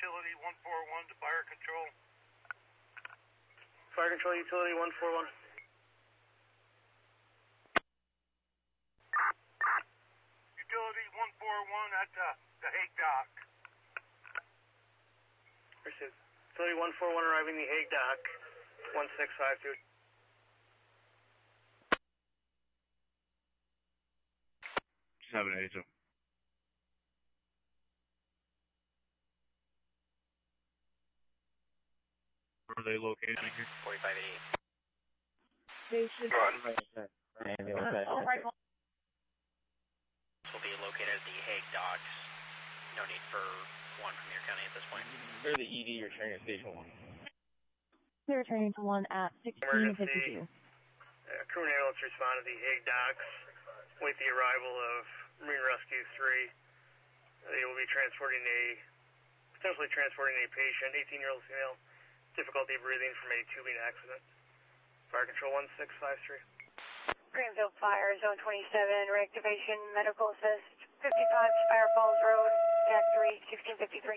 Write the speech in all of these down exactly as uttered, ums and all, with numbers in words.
utility one four one to fire control. Fire control utility one four one. Utility one four one at the, the Hague dock. Received. Utility one four one arriving the Hague dock. one six five two. seven eight two. Where are they located in here? forty-five eighty. Station. This will be located at the Hague docks. No need for one from your county at this point. They're the E D, you're turning to station one. They're returning to one at sixteen fifty-two. Uh, crew and ambulance respond to the Hague docks. Wait the arrival of Marine Rescue three. They will be transporting a, potentially transporting a patient, eighteen-year-old female, difficulty breathing from a tubing accident. Fire control one six five three. Greenville Fire, zone twenty-seven, reactivation, medical assist, fifty-five Spire Falls Road, T A C three, sixteen fifty-three.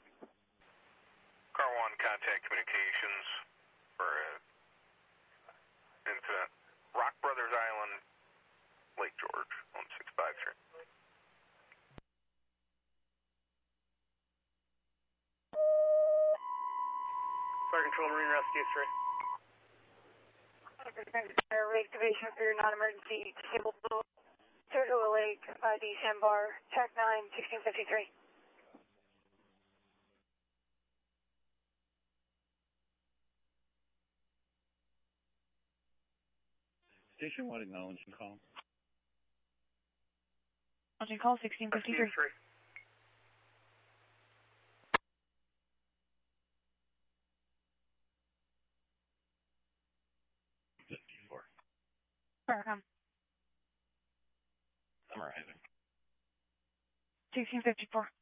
Car one, contact communications for uh, incident. Rock Brothers Island, Lake George, one six five three. Fire control Marine Rescue three. Reactivation for your non-emergency disabled Turtle Lake, uh, D Sandbar, T A C nine, sixteen fifty-three. Station one acknowledging call. Acknowledging call sixteen fifty-three. fifty-four. Farrakhan. Summarizing. sixteen fifty-four.